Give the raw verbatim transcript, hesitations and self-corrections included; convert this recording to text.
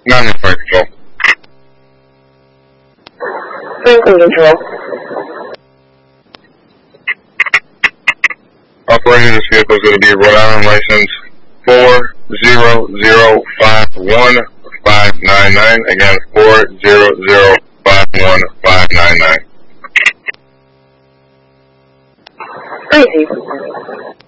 Nine in flight control. Franklin Control. Operator, this vehicle is going to be Rhode Island license four zero zero five one five nine nine. Again, four zero zero five one five nine nine. Crazy.